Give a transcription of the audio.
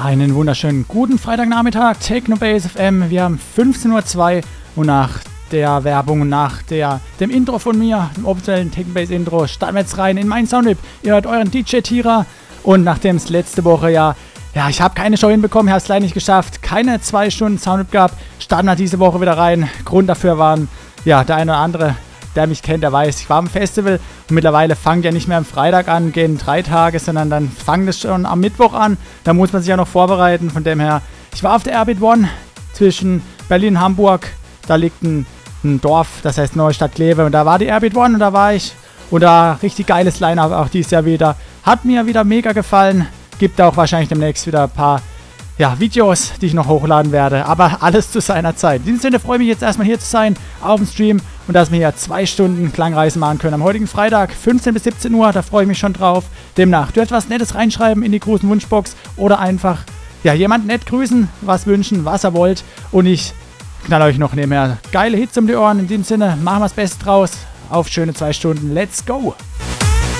Einen wunderschönen guten Freitagnachmittag, Technobase FM. Wir haben 15:02 Uhr und nach der Werbung und nach dem Intro von mir, dem offiziellen Technobase Intro, starten wir jetzt rein in meinen Soundtrip. Ihr hört euren DJ Tira und nachdem es letzte Woche ich habe keine Show hinbekommen, ich habe es leider nicht geschafft, keine 2 Stunden Soundtrip gehabt, starten wir diese Woche wieder rein. Grund dafür waren, der eine oder andere, der mich kennt, der weiß, ich war am Festival und mittlerweile fangt ja nicht mehr am Freitag an, gehen 3 Tage, sondern dann fangt es schon am Mittwoch an. Da muss man sich ja noch vorbereiten. Von dem her, ich war auf der Airbeat One zwischen Berlin und Hamburg. Da liegt ein Dorf, das heißt Neustadt Kleve. Und da war die Airbeat One und da war ich. Und da richtig geiles Line-Up auch dieses Jahr wieder. Hat mir wieder mega gefallen. Gibt auch wahrscheinlich demnächst wieder ein paar Videos, die ich noch hochladen werde, aber alles zu seiner Zeit. In diesem Sinne freue ich mich jetzt erstmal hier zu sein, auf dem Stream und dass wir hier 2 Stunden Klangreisen machen können. Am heutigen Freitag, 15 bis 17 Uhr, da freue ich mich schon drauf. Demnach, du etwas Nettes reinschreiben in die großen Wunschbox oder einfach, jemanden nett grüßen, was wünschen, was ihr wollt und ich knall euch noch nebenher geile Hits um die Ohren. In diesem Sinne, machen wir das Beste draus. Auf schöne 2 Stunden. Let's go!